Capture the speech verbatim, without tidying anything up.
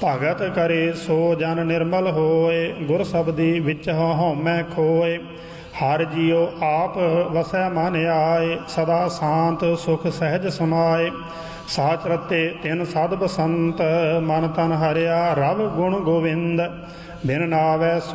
ਭਗਤ ਕਰੇ ਸੋ ਜਨ ਨਿਰਮਲ ਹੋਏ, ਗੁਰ ਸਬਦੀ ਵਿੱਚ ਹਉਮੈ ਖੋਏ। ਹਰ ਜੀਉ ਆਪ ਵਸੈ ਮਨ ਆਏ, ਸਦਾ ਸ਼ਾਂਤ ਸੁਖ ਸਹਿਜ ਸਮਾਏ। ਸਾਚ ਰਤੇ ਤਿਨ ਸਾਧ ਬਸੰਤ, ਮਨ ਤਨ ਹਰਿਆ ਰਵ ਗੁਣ ਗੋਵਿੰਦ। ਬਿਨ ਨਾਵੈ